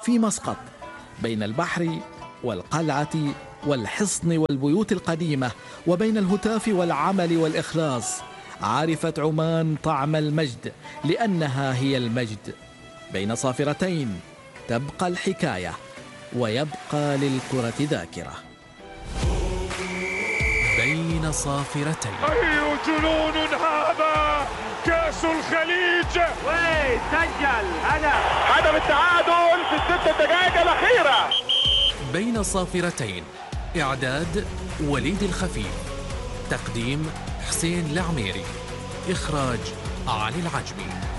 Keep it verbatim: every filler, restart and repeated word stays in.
في مسقط بين البحر والقلعة والحصن والبيوت القديمة، وبين الهتاف والعمل والإخلاص. عرفت عمان طعم المجد لأنها هي المجد. بين صافرتين تبقى الحكاية ويبقى للكرة ذاكرة. بين صافرتين. أي جنون هذا! كأس الخليج. وي سجل هدف هدف التعادل في الست دقائق الأخيرة. بين صافرتين. إعداد وليد الخفيف، تقديم حسين العميري، إخراج علي العجمي.